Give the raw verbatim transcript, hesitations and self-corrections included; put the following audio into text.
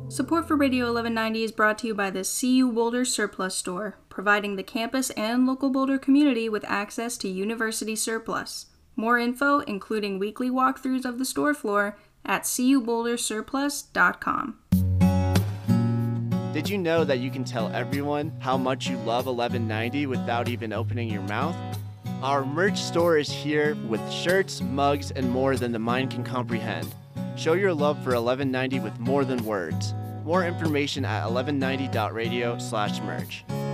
Support for Radio eleven ninety is brought to you by the C U Boulder Surplus Store, providing the campus and local Boulder community with access to university surplus. More info, including weekly walkthroughs of the store floor, at c u boulder surplus dot com. Did you know that you can tell everyone how much you love eleven ninety without even opening your mouth? Our merch store is here with shirts, mugs, and more than the mind can comprehend. Show your love for eleven ninety with more than words. More information at eleven ninety dot radio slash merch.